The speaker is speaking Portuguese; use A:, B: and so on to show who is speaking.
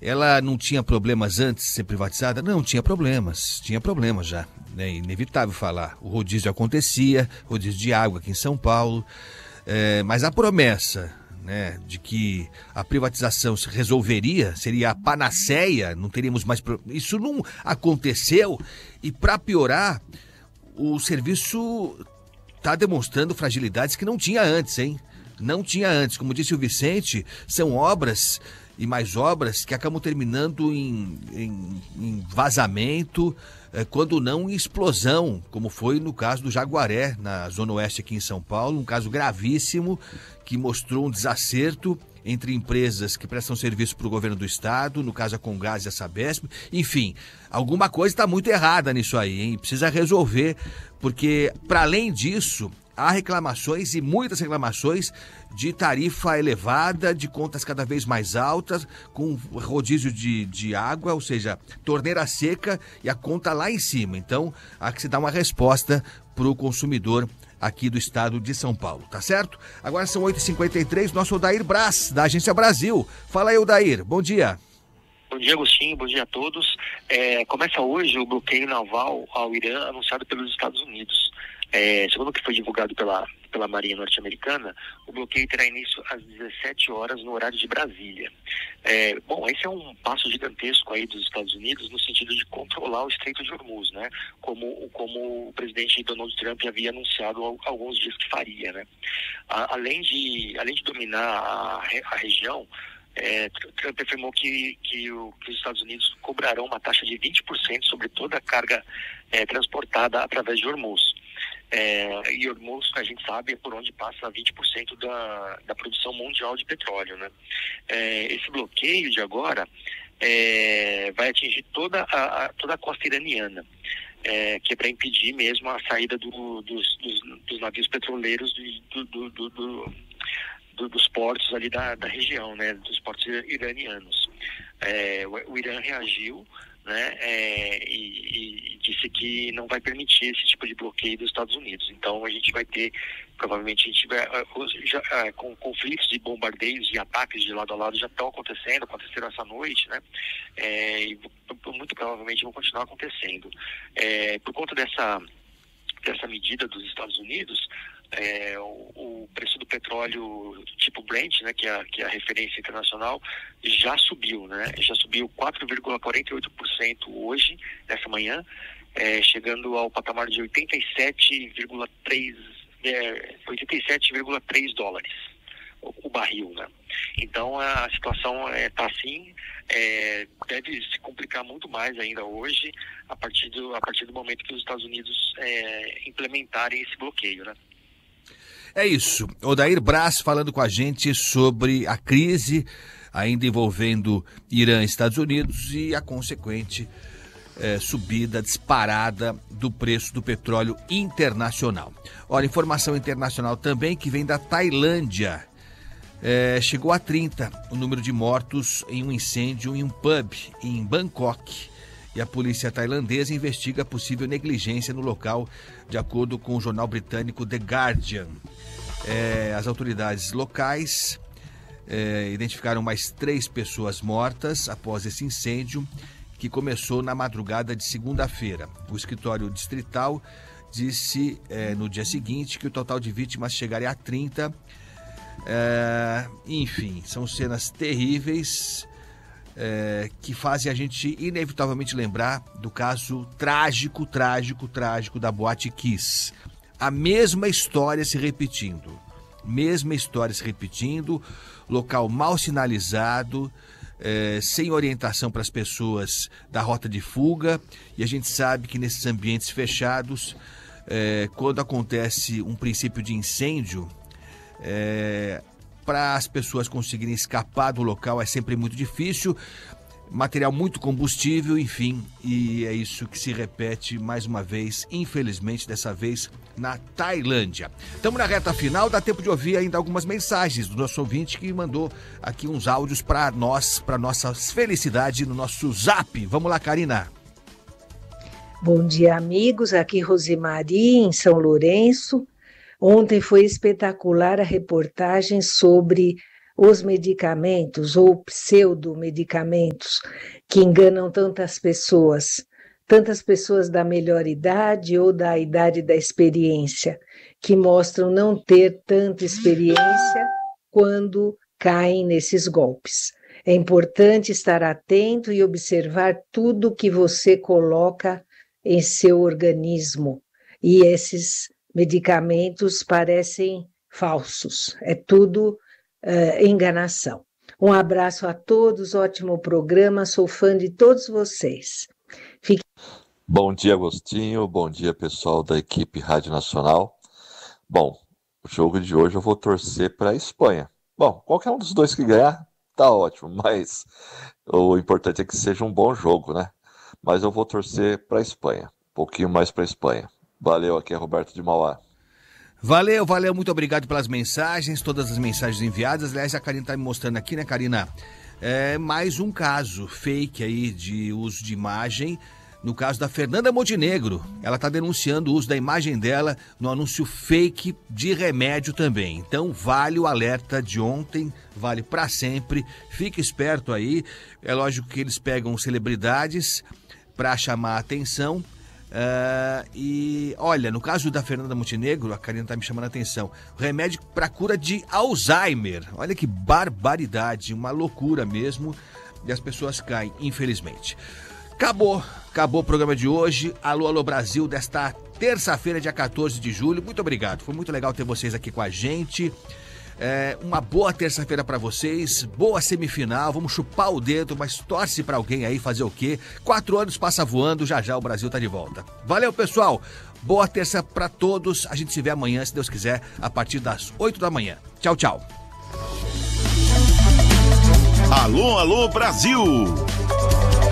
A: ela não tinha problemas antes de ser privatizada? Não, tinha problemas já, né? Inevitável falar. O rodízio acontecia, rodízio de água aqui em São Paulo, mas a promessa, né, de que a privatização se resolveria, seria a panaceia, não teríamos mais... Isso não aconteceu e, para piorar, o serviço está demonstrando fragilidades que não tinha antes, hein? Não tinha antes. Como disse o Vicente, são obras e mais obras que acabam terminando em vazamento, quando não em explosão, como foi no caso do Jaguaré, na Zona Oeste aqui em São Paulo, um caso gravíssimo que mostrou um desacerto entre empresas que prestam serviço para o governo do estado, no caso a Comgás e a Sabesp. Enfim, alguma coisa está muito errada nisso aí, hein? Precisa resolver, porque, para além disso, há reclamações e muitas reclamações de tarifa elevada, de contas cada vez mais altas, com rodízio de água, ou seja, torneira seca e a conta lá em cima. Então, há que se dar uma resposta para o consumidor aqui do estado de São Paulo, tá certo? Agora são 8h53, nosso Odair Braz, da Agência Brasil. Fala aí, Odair, bom dia.
B: Bom dia, Agostinho, bom dia a todos. Começa hoje o bloqueio naval ao Irã anunciado pelos Estados Unidos. Segundo o que foi divulgado pela Marinha Norte-Americana, o bloqueio terá início às 17 horas no horário de Brasília. Esse é um passo gigantesco aí dos Estados Unidos no sentido de controlar o Estreito de Hormuz, né? Como o presidente Donald Trump havia anunciado há alguns dias que faria, né? Além de dominar a região, Trump afirmou que os Estados Unidos cobrarão uma taxa de 20% sobre toda a carga transportada através de Hormuz. E Hormuz, a gente sabe, é por onde passa 20% da produção mundial de petróleo, né? Esse bloqueio de agora vai atingir toda a costa iraniana, que é para impedir mesmo a saída dos navios petroleiros dos portos ali da região, né? Dos portos iranianos. O Irã reagiu, né, e disse que não vai permitir esse tipo de bloqueio dos Estados Unidos. Então provavelmente com conflitos e bombardeios e ataques de lado a lado já estão aconteceram essa noite, né, e muito provavelmente vão continuar acontecendo. Por conta dessa medida dos Estados Unidos, o preço do petróleo tipo Brent, né, que é a referência internacional, já subiu, né? Já subiu 4,48% hoje, nessa manhã, chegando ao patamar de 87,3 dólares o barril, né? Então a situação está assim, deve se complicar muito mais ainda hoje, a partir do momento que os Estados Unidos implementarem esse bloqueio, né?
A: É isso. Odair Braz falando com a gente sobre a crise ainda envolvendo Irã e Estados Unidos e a consequente subida disparada do preço do petróleo internacional. Olha, informação internacional também que vem da Tailândia. Chegou a 30 o número de mortos em um incêndio em um pub em Bangkok. E a polícia tailandesa investiga possível negligência no local, de acordo com o jornal britânico The Guardian. As autoridades locais identificaram mais 3 pessoas mortas após esse incêndio, que começou na madrugada de segunda-feira. O escritório distrital disse no dia seguinte que o total de vítimas chegaria a 30. Enfim, são cenas terríveis, que fazem a gente inevitavelmente lembrar do caso trágico da Boate Kiss. A mesma história se repetindo, local mal sinalizado, sem orientação para as pessoas da rota de fuga, e a gente sabe que nesses ambientes fechados, quando acontece um princípio de incêndio, para as pessoas conseguirem escapar do local é sempre muito difícil, material muito combustível, enfim, e é isso que se repete mais uma vez, infelizmente, dessa vez na Tailândia. Estamos na reta final, dá tempo de ouvir ainda algumas mensagens do nosso ouvinte que mandou aqui uns áudios para nossa felicidade no nosso Zap. Vamos lá, Karina.
C: Bom dia, amigos, aqui Rosemary, em São Lourenço. Ontem foi espetacular a reportagem sobre os medicamentos ou pseudomedicamentos que enganam tantas pessoas da melhor idade ou da idade da experiência, que mostram não ter tanta experiência quando caem nesses golpes. É importante estar atento e observar tudo que você coloca em seu organismo. E esses medicamentos parecem falsos. É tudo enganação. Um abraço a todos, ótimo programa, sou fã de todos vocês.
D: Bom dia, Agostinho, bom dia, pessoal da equipe Rádio Nacional. Bom, o jogo de hoje eu vou torcer para a Espanha. Bom, qualquer um dos dois que ganhar, tá ótimo, mas o importante é que seja um bom jogo, né? Mas eu vou torcer para a Espanha, um pouquinho mais para a Espanha. Valeu, aqui é Roberto de Mauá.
A: Valeu, muito obrigado pelas mensagens, todas as mensagens enviadas. Aliás, a Karina tá me mostrando aqui, né, Karina? Mais um caso fake aí de uso de imagem. No caso da Fernanda Montenegro, ela está denunciando o uso da imagem dela no anúncio fake de remédio também. Então vale o alerta de ontem, vale para sempre. Fique esperto aí. É lógico que eles pegam celebridades para chamar a atenção. E olha, no caso da Fernanda Montenegro, a Karina está me chamando a atenção. Remédio para cura de Alzheimer. Olha que barbaridade, uma loucura mesmo. E as pessoas caem, infelizmente. Acabou o programa de hoje. Alô Brasil, desta terça-feira, dia 14 de julho. Muito obrigado, foi muito legal ter vocês aqui com a gente. Uma boa terça-feira para vocês, boa semifinal, vamos chupar o dedo, mas torce para alguém aí fazer o quê? 4 anos passa voando, já o Brasil tá de volta. Valeu, pessoal, boa terça para todos, a gente se vê amanhã, se Deus quiser, a partir das 8 da manhã. Tchau.
E: Alô Brasil!